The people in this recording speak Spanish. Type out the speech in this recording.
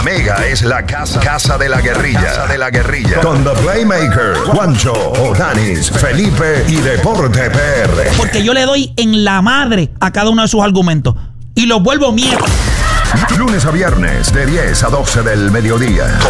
Mega es la casa de la guerrilla. Con The Playmaker, Juancho, Odanis, Felipe y Deporte PR. Porque yo le doy en la madre a cada uno de sus argumentos y los vuelvo mierda. Lunes a viernes de 10 a 12 del mediodía.